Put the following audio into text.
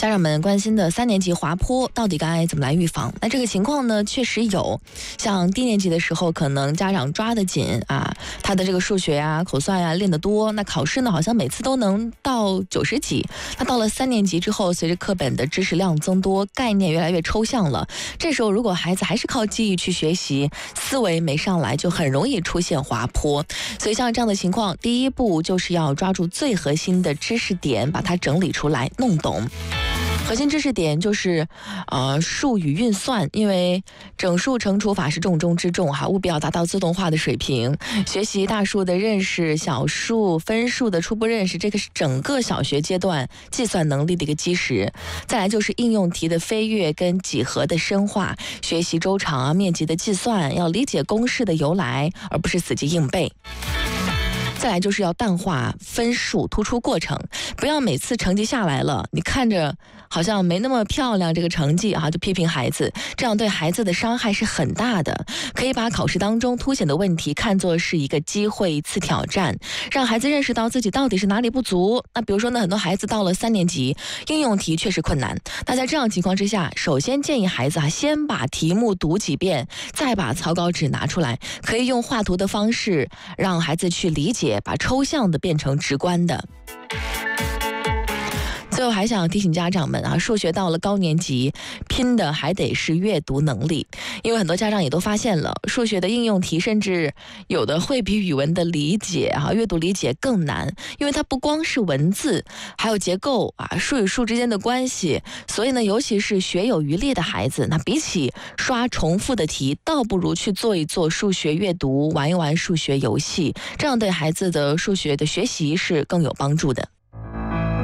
家长们关心的3年级滑坡到底该怎么来预防？那这个情况呢，确实有。像低年级的时候，可能家长抓得紧啊，他的这个数学啊、口算啊练得多，那考试呢好像每次都能到90几。那到了3年级之后，随着课本的知识量增多，概念越来越抽象了，这时候如果孩子还是靠记忆去学习，思维没上来，就很容易出现滑坡。所以像这样的情况，第一步就是要抓住最核心的知识点，把它整理出来，弄懂。核心知识点就是数与运算，因为整数乘除法是重中之重哈，务必要达到自动化的水平。学习大数的认识，小数、分数的初步认识，这个是整个小学阶段计算能力的一个基石。再来就是应用题的飞跃跟几何的深化，学习周长啊、面积的计算，要理解公式的由来，而不是死记硬背。再来就是要淡化分数，突出过程，不要每次成绩下来了，你看着好像没那么漂亮这个成绩啊，就批评孩子，这样对孩子的伤害是很大的。可以把考试当中凸显的问题看作是一个机会，一次挑战，让孩子认识到自己到底是哪里不足。那比如说呢，很多孩子到了3年级，应用题确实困难。那在这样情况之下，首先建议孩子先把题目读几遍，再把草稿纸拿出来，可以用画图的方式让孩子去理解，把抽象的变成直观的。最后还想提醒家长们啊，数学到了高年级，拼的还得是阅读能力，因为很多家长也都发现了，数学的应用题甚至有的会比语文的理解啊、阅读理解更难，因为它不光是文字，还有结构啊、数与数之间的关系，所以呢，尤其是学有余力的孩子，那比起刷重复的题，倒不如去做一做数学阅读，玩一玩数学游戏，这样对孩子的数学的学习是更有帮助的。